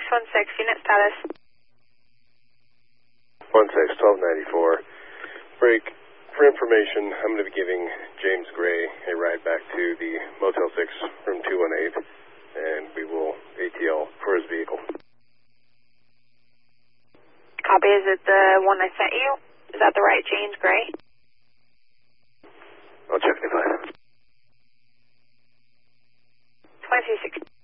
2616, unit status. 16-1294. Break. For information, I'm going to be giving James Gray a ride back to the Motel 6, room 218, and we will ATL for his vehicle. Copy. Is it the one I sent you? Is that the right James Gray? I'll check if I... 2616.